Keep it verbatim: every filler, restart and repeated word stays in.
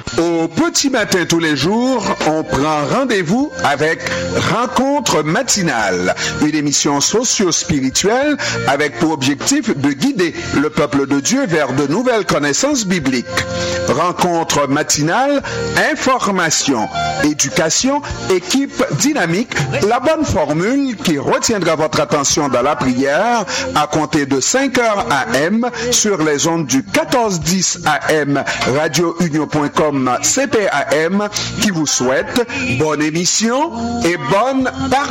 Au petit matin tous les jours, on prend rendez-vous avec Rencontre matinale, une émission socio-spirituelle avec pour objectif de guider le peuple de Dieu vers de nouvelles connaissances bibliques. Rencontre matinale, information, éducation, équipe dynamique, la bonne formule qui retiendra votre attention dans la prière à compter de cinq heures A M sur les ondes du quatorze dix A M radio union point com C P A M qui vous souhaite bonne émission et bonne partie.